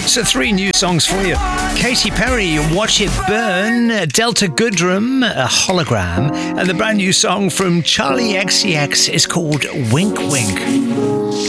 So 3 new songs for you. Katy Perry, Watch It Burn, Delta Goodrem, A Hologram, and the brand new song from Charlie XCX is called Wink Wink.